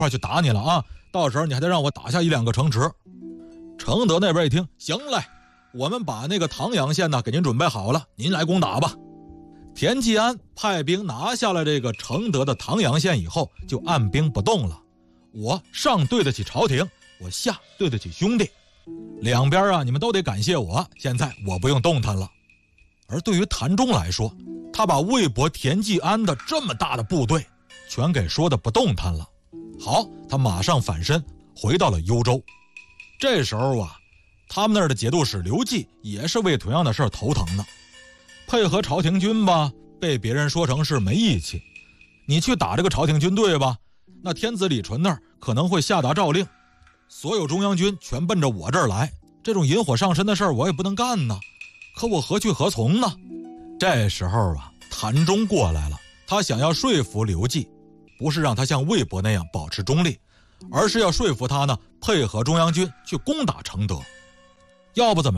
块去打你了啊，到时候你还得让我打下1-2个城池。承德那边一听，行嘞，我们把那个唐阳县呢给您准备好了，您来攻打吧。田季安派兵拿下了这个承德的唐阳县以后，就按兵不动了。我上对得起朝廷，我下对得起兄弟，两边啊你们都得感谢我，现在我不用动弹了。而对于谭忠来说，他把魏博田季安的这么大的部队全给说的不动弹了。好，他马上反身回到了幽州。这时候啊，他们那儿的节度使刘季也是为同样的事头疼呢。配合朝廷军吧，被别人说成是没义气。你去打这个朝廷军队吧，那天子李纯那儿可能会下达诏令，所有中央军全奔着我这儿来，这种引火上身的事儿我也不能干呢。可我何去何从呢？这时候啊，谭忠过来了，他想要说服刘季，不是让他像魏博那样保持中立，而是要说服他呢，配合中央军去攻打承德。要不怎么